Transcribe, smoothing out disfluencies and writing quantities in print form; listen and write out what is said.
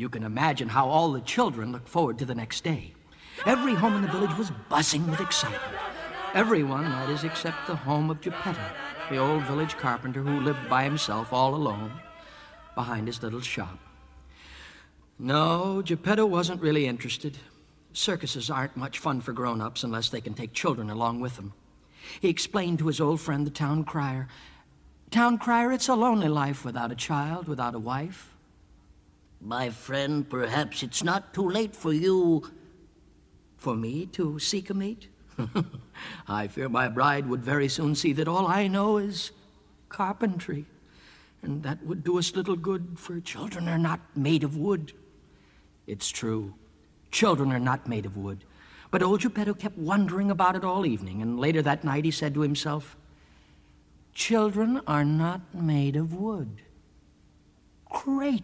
You can imagine how all the children looked forward to the next day. Every home in the village was buzzing with excitement. Everyone, that is, except the home of Geppetto, the old village carpenter who lived by himself all alone behind his little shop. No, Geppetto wasn't really interested. Circuses aren't much fun for grown-ups unless they can take children along with them. He explained to his old friend, the town crier, "Town crier, it's a lonely life without a child, without a wife." "My friend, perhaps it's not too late for you." "For me to seek a mate? I fear my bride would very soon see that all I know is carpentry, and that would do us little good, for children are not made of wood." It's true. Children are not made of wood. But old Geppetto kept wondering about it all evening, and later that night he said to himself, "Children are not made of wood. Great